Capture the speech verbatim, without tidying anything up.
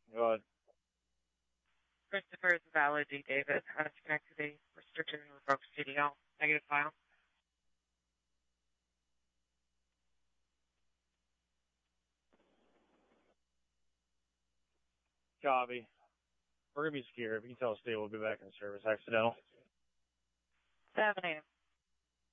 Go ahead. Christopher is valid, D. David. How to connect to the restricted and revoked C D L. Negative file. Copy. We're going to be scared. If you can tell us, stay, we'll be back in service. Accidental. seven a.m.